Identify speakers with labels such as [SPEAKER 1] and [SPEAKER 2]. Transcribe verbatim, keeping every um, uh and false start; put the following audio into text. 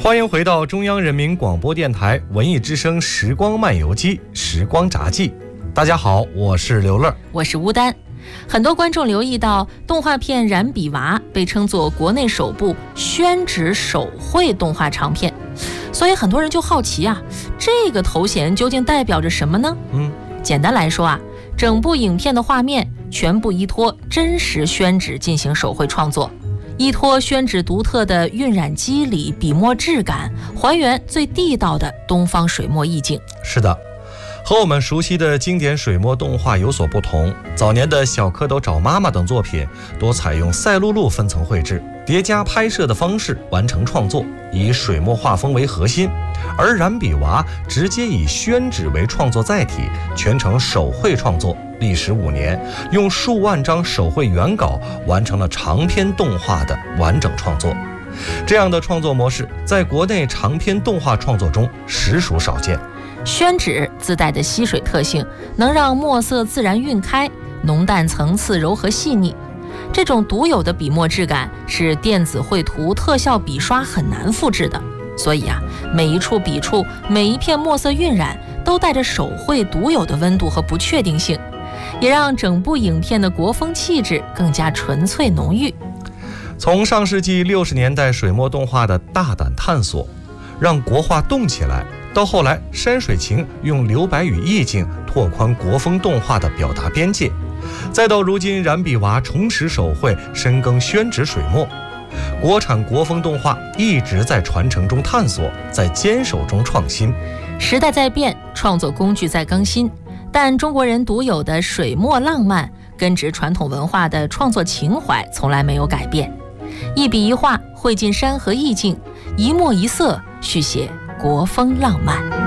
[SPEAKER 1] 欢迎回到中央人民广播电台文艺之声时光漫游记时光札记。大家好，我是刘乐，
[SPEAKER 2] 我是吴丹。很多观众留意到，动画片《燃笔娃》被称作国内首部宣纸手绘动画长片，所以很多人就好奇啊，这个头衔究竟代表着什么呢？嗯，简单来说啊，整部影片的画面全部依托真实宣纸进行手绘创作，依托宣纸独特的晕染肌理、笔墨质感，还原最地道的东方水墨意境。
[SPEAKER 1] 是的，和我们熟悉的经典水墨动画有所不同，早年的小蝌蚪找妈妈等作品多采用赛璐璐分层绘制、叠加拍摄的方式完成创作，以水墨画风为核心，而燃笔娃直接以宣纸为创作载体，全程手绘创作，历时五年，用数万张手绘原稿完成了长篇动画的完整创作。这样的创作模式在国内长篇动画创作中实属少见。
[SPEAKER 2] 宣纸自带的吸水特性，能让墨色自然晕开，浓淡层次柔和细腻。这种独有的笔墨质感是电子绘图、特效笔刷很难复制的，所以啊，每一处笔触、每一片墨色晕染，都带着手绘独有的温度和不确定性，也让整部影片的国风气质更加纯粹浓郁。
[SPEAKER 1] 从上世纪六十年代水墨动画的大胆探索，让国画动起来，到后来山水情用留白与意境拓宽国风动画的表达边界，再到如今燃笔娃重拾手绘，深耕宣纸水墨，国产国风动画一直在传承中探索，在坚守中创新。
[SPEAKER 2] 时代在变，创作工具在更新，但中国人独有的水墨浪漫、根植传统文化的创作情怀从来没有改变。一笔一画汇进山河意境，一墨一色续写国风浪漫。